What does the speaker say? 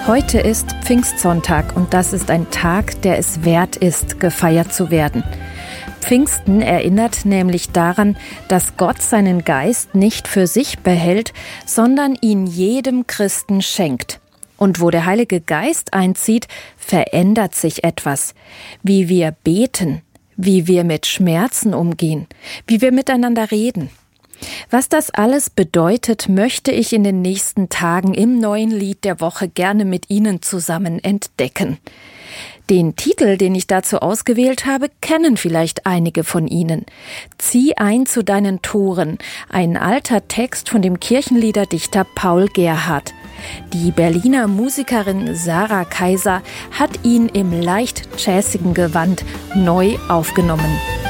Heute ist Pfingstsonntag und das ist ein Tag, der es wert ist, gefeiert zu werden. Pfingsten erinnert nämlich daran, dass Gott seinen Geist nicht für sich behält, sondern ihn jedem Christen schenkt. Und wo der Heilige Geist einzieht, verändert sich etwas. Wie wir beten, wie wir mit Schmerzen umgehen, wie wir miteinander reden. Was das alles bedeutet, möchte ich in den nächsten Tagen im neuen Lied der Woche gerne mit Ihnen zusammen entdecken. Den Titel, den ich dazu ausgewählt habe, kennen vielleicht einige von Ihnen. Zieh ein zu deinen Toren, ein alter Text von dem Kirchenliederdichter Paul Gerhardt. Die Berliner Musikerin Sarah Kaiser hat ihn im leicht jazzigen Gewand neu aufgenommen.